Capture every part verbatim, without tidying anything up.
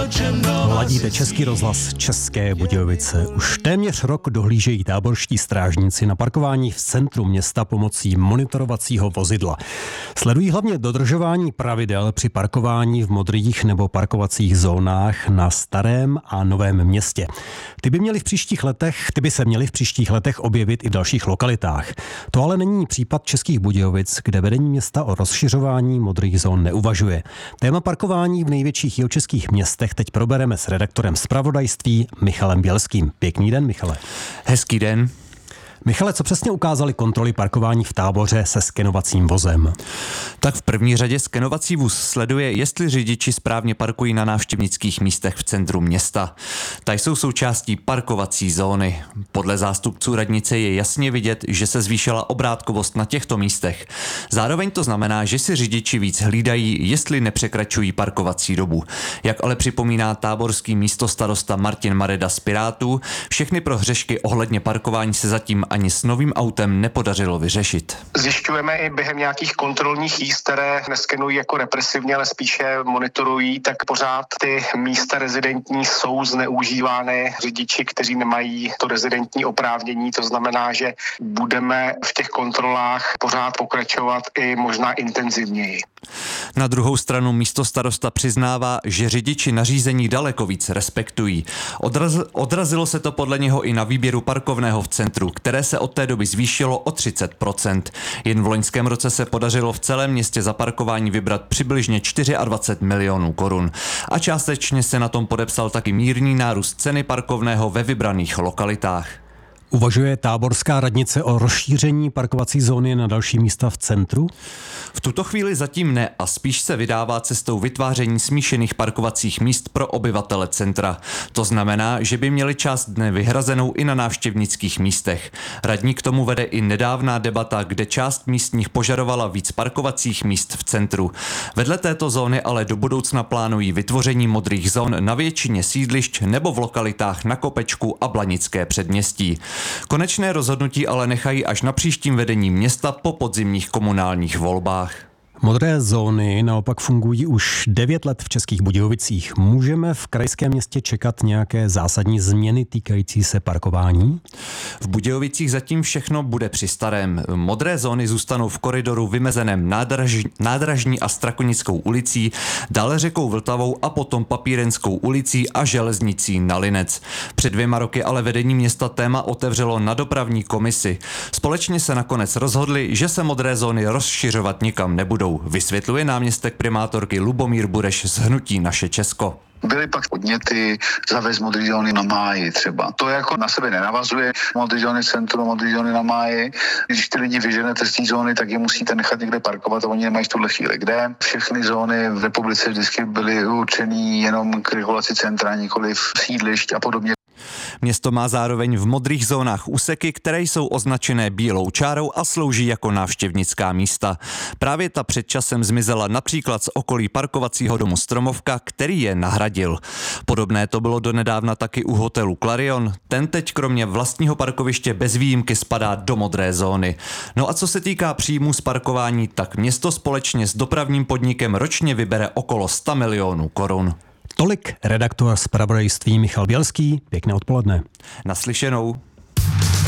Ladíte Český rozhlas České Budějovice. Už téměř rok dohlížejí táborští strážníci na parkování v centru města pomocí monitorovacího vozidla. Sledují hlavně dodržování pravidel při parkování v modrých nebo parkovacích zónách na Starém a Novém Městě. Ty by měly v příštích letech, ty by se měly v příštích letech objevit i v dalších lokalitách. To ale není případ Českých Budějovic, kde vedení města o rozšiřování modrých zón neuvažuje. Téma parkování v největších jihočeských městech teď probereme s redaktorem zpravodajství Michalem Bělským. Pěkný den, Michale. Hezký den. Michale, co přesně ukázaly kontroly parkování v Táboře se skenovacím vozem? Tak v první řadě skenovací vůz sleduje, jestli řidiči správně parkují na návštěvnických místech v centru města. Ta jsou součástí parkovací zóny. Podle zástupců radnice je jasně vidět, že se zvýšila obrátkovost na těchto místech. Zároveň to znamená, že si řidiči víc hlídají, jestli nepřekračují parkovací dobu. Jak ale připomíná táborský místostarosta Martin Mareda z Pirátů, všechny prohřešky ohledně parkování se zatím ani s novým autem nepodařilo vyřešit. Zjišťujeme i během nějakých kontrolních jízd, které neskenují jako represivně, ale spíše monitorují, tak pořád ty místa rezidentní jsou zneužívány řidiči, kteří nemají to rezidentní oprávnění. To znamená, že budeme v těch kontrolách pořád pokračovat i možná intenzivněji. Na druhou stranu místostarosta přiznává, že řidiči nařízení daleko víc respektují. Odraz, odrazilo se to podle něho i na výběru parkovného v centru, které se od té doby zvýšilo o třicet procent. Jen v loňském roce se podařilo v celém městě za parkování vybrat přibližně dvacet čtyři milionů korun. A částečně se na tom podepsal taky mírný nárůst ceny parkovného ve vybraných lokalitách. Uvažuje táborská radnice o rozšíření parkovací zóny na další místa v centru? V tuto chvíli zatím ne a spíš se vydává cestou vytváření smíšených parkovacích míst pro obyvatele centra. To znamená, že by měli část dne vyhrazenou i na návštěvnických místech. Radní k tomu vede i nedávná debata, kde část místních požadovala víc parkovacích míst v centru. Vedle této zóny ale do budoucna plánují vytvoření modrých zón na většině sídlišť nebo v lokalitách na Kopečku a Blanické předměstí. Konečné rozhodnutí ale nechají až na příštím vedení města po podzimních komunálních volbách. Modré zóny naopak fungují už devět let v Českých Budějovicích. Můžeme v krajském městě čekat nějaké zásadní změny týkající se parkování? V Budějovicích zatím všechno bude při starém. Modré zóny zůstanou v koridoru vymezeném nádraž, nádražní a Strakonickou ulicí, dále řekou Vltavou a potom Papírenskou ulicí a železnicí na Linec. Před dvěma roky ale vedení města téma otevřelo na dopravní komisi. Společně se nakonec rozhodli, že se modré zóny rozšiřovat nikam nebudou. Vysvětluje náměstek primátorky Lubomír Bureš z hnutí Naše Česko. Byly pak podněty zavést modré zóny na Máji třeba. To jako na sebe nenavazuje. Modré zóny v centru, modré zóny na Máji. Když ty lidi vyženete z té zóny, tak je musíte nechat někde parkovat a oni nemají v tuhle chvíli kde. Všechny zóny v republice vždycky byly určený jenom k regulaci centra, nikoliv sídlišť a podobně. Město má zároveň v modrých zónách úseky, které jsou označené bílou čárou a slouží jako návštěvnická místa. Právě ta před časem zmizela například z okolí parkovacího domu Stromovka, který je nahradil. Podobné to bylo donedávna taky u hotelu Clarion. Ten teď kromě vlastního parkoviště bez výjimky spadá do modré zóny. No a co se týká příjmů z parkování, tak město společně s dopravním podnikem ročně vybere okolo sto milionů korun. Tolik redaktor zpravodajství Michal Bělský. Pěkné odpoledne. Naslyšenou.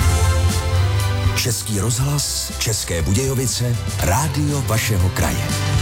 Český rozhlas, České Budějovice, rádio vašeho kraje.